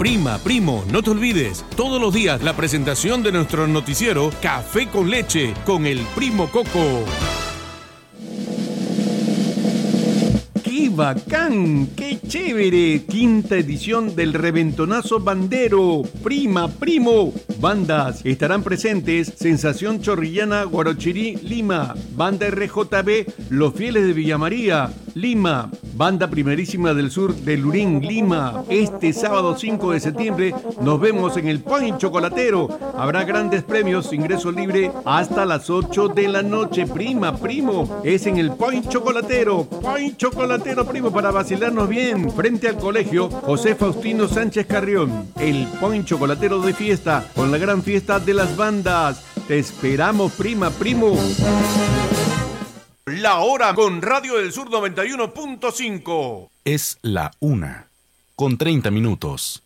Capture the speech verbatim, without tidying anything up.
Prima, primo, no te olvides, todos los días la presentación de nuestro noticiero Café con Leche con el Primo Coco. ¡Qué bacán! ¡Qué chévere! Quinta edición del Reventonazo Bandero. Prima, primo. Bandas estarán presentes: Sensación Chorrillana, Guarochirí, Lima. Banda R J B, Los Fieles de Villa María, Lima. Banda Primerísima del Sur de Lurín, Lima. Este sábado cinco de septiembre nos vemos en el Point Chocolatero. Habrá grandes premios, ingreso libre hasta las ocho de la noche. Prima, primo. Es en el Point Chocolatero. Point Chocolatero, primo, para vacilarnos bien. Frente al colegio José Faustino Sánchez Carrión. El Point Chocolatero de fiesta, con la gran fiesta de las bandas. Te esperamos, prima, primo. La hora con Radio del Sur noventa y uno punto cinco. Es la una, con treinta minutos.